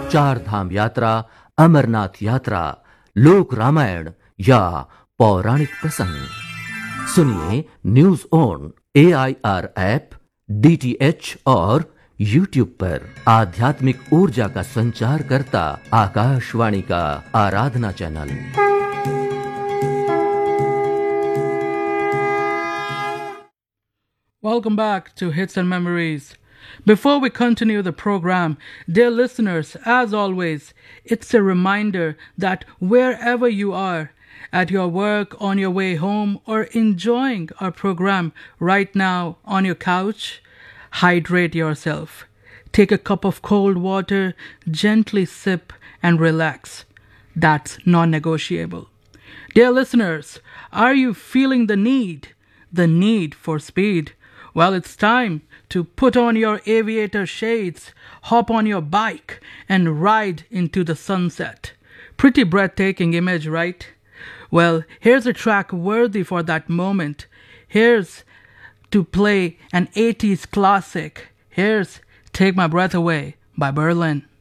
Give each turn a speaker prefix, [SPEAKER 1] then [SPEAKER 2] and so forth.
[SPEAKER 1] चार धाम यात्रा, अमरनाथ यात्रा, लोक रामायण या पौराणिक प्रसंग सुनिए news on AIR app, DTH और YouTube पर। आध्यात्मिक ऊर्जा का संचार करता आकाशवाणी का आराधना channel.
[SPEAKER 2] Welcome back to Hits and Memories. Before we continue the program, dear listeners, as always, it's a reminder that wherever you are, at your work, on your way home, or enjoying our program right now on your couch, hydrate yourself. Take a cup of cold water, gently sip and relax. That's non-negotiable. Dear listeners, are you feeling the need for speed? Well, it's time to put on your aviator shades, hop on your bike, and ride into the sunset. Pretty breathtaking image, right? Well, here's a track worthy for that moment. Here's to play an 80s classic. Here's Take My Breath Away by Berlin.